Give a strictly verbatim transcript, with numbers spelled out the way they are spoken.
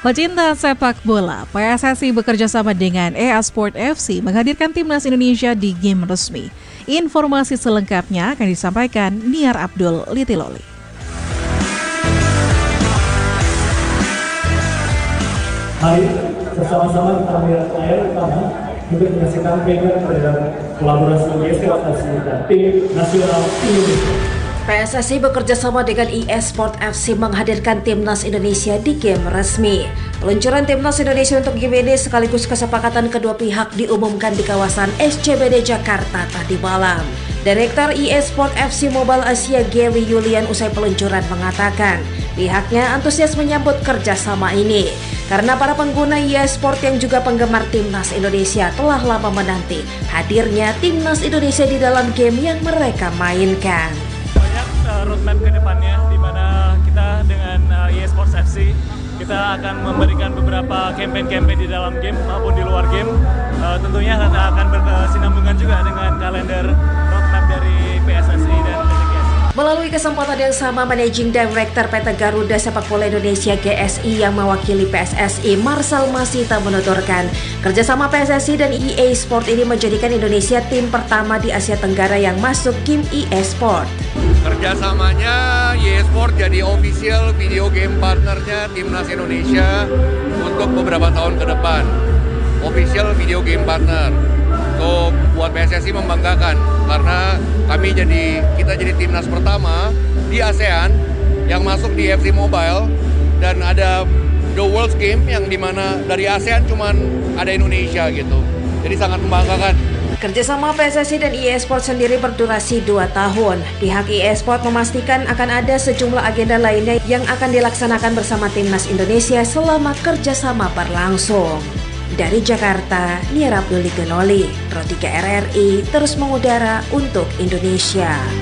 Pecinta sepak bola, P S S I bekerja sama dengan E A Sport F C menghadirkan timnas Indonesia di game resmi. Informasi selengkapnya akan disampaikan Niar Abdul Litiloli. Mari bersama-sama kita melihat layar utama untuk menyaksikan trailer terhadap kolaborasi E A Sport F C dan tim nasional Indonesia. P S S I bekerja sama dengan E A Sport F C menghadirkan timnas Indonesia di game resmi. Peluncuran timnas Indonesia untuk game ini sekaligus kesepakatan kedua pihak diumumkan di kawasan S C B D Jakarta tadi malam. Direktur E A Sport F C Mobile Asia Gary Yulian usai peluncuran mengatakan pihaknya antusias menyambut kerjasama ini karena para pengguna E A Sport yang juga penggemar timnas Indonesia telah lama menanti hadirnya timnas Indonesia di dalam game yang mereka mainkan. Uh, roadmap ke depannya di mana kita dengan uh, E A Sports F C kita akan memberikan beberapa campaign-campaign di dalam game maupun di luar game. Uh, tentunya akan berkesinambungan juga dengan kalender roadmap dari P S S I dan P S S I. Melalui kesempatan yang sama, Managing Director P T Garuda Sepak Bola Indonesia G S I yang mewakili P S S I, Marcel Masita menuturkan, kerjasama P S S I dan E A Sport ini menjadikan Indonesia tim pertama di Asia Tenggara yang masuk game E A Sport. Kerjasamanya E A Sport jadi official video game partnernya timnas Indonesia untuk beberapa tahun ke depan. Official video game partner. So buat P S S I membanggakan karena kami jadi kita jadi timnas pertama di ASEAN yang masuk di F C Mobile dan ada The World Game yang dimana dari ASEAN cuman ada Indonesia gitu. Jadi sangat membanggakan. Kerjasama P S S I dan E A Sport sendiri berdurasi dua tahun. Pihak E A Sport memastikan akan ada sejumlah agenda lainnya yang akan dilaksanakan bersama timnas Indonesia selama kerjasama berlangsung. Dari Jakarta, Niar Abdul Litiloli, Pro tiga R R I terus mengudara untuk Indonesia.